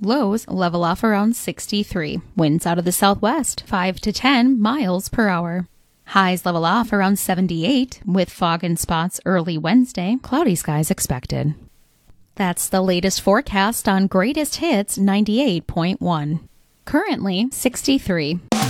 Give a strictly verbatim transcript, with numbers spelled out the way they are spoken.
Lows level off around sixty-three. Winds out of the southwest, five to ten miles per hour. Highs level off around seventy-eight, with fog in spots early Wednesday. Cloudy skies expected. That's the latest forecast on Greatest Hits ninety-eight point one. Currently sixty-three.